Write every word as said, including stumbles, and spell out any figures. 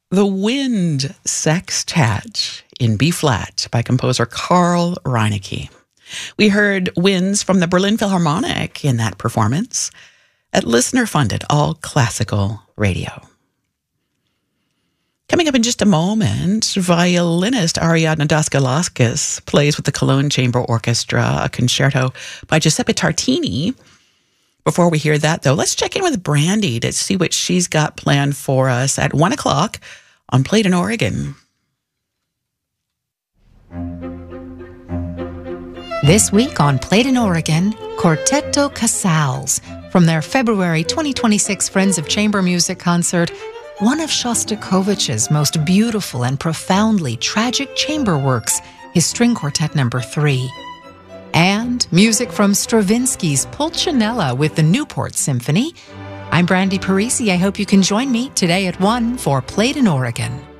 The Wind Sextet in B-flat by composer Carl Reinecke. We heard Winds from the Berlin Philharmonic in that performance at listener-funded all classical radio. Coming up in just a moment, violinist Ariadna Daskalakis plays with the Cologne Chamber Orchestra, a concerto by Giuseppe Tartini. Before we hear that, though, let's check in with Brandy to see what she's got planned for us at one o'clock on Played in Oregon. This week on Played in Oregon, Quartetto Casals from their February twenty twenty-six Friends of Chamber Music concert, one of Shostakovich's most beautiful and profoundly tragic chamber works, his String Quartet number three. And music from Stravinsky's Pulcinella with the Newport Symphony. I'm Brandy Parisi. I hope you can join me today at one for Played in Oregon.